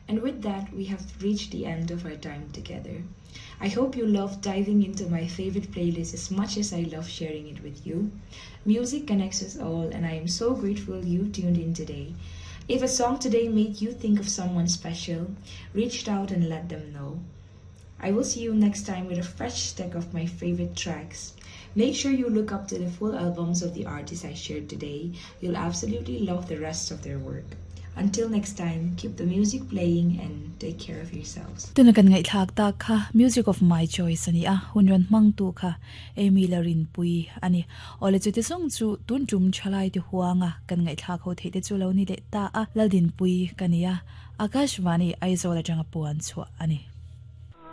And with that, we have reached the end of our time together. I hope you love diving into my favorite playlist as much as I love sharing it with you. Music connects us all, and I am so grateful you tuned in today. If a song today made you think of someone special, reach out and let them know. I will see you next time with a fresh stack of my favorite tracks. Make sure you look up to the full albums of the artists I shared today. You'll absolutely love the rest of their work. Until next time, keep the music playing and take care of yourselves. Tunakan ngai thak ta kha music of my choice ani a hunran mang tu kha emilarin pui ani ole chute song chu tun tum chalai ti huanga kan ngai thak ho theite chu lo ni le ta a ladin pui kania Akashvani aizola janga puan chu ani